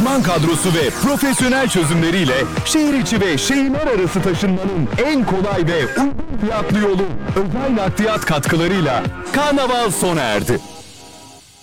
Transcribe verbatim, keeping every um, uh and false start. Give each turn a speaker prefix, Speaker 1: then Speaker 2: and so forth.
Speaker 1: uzman kadrosu ve profesyonel çözümleriyle şehir içi ve şehirler arası taşınmanın en kolay ve uygun fiyatlı yolu özel nakliyat katkılarıyla Karnaval sona erdi.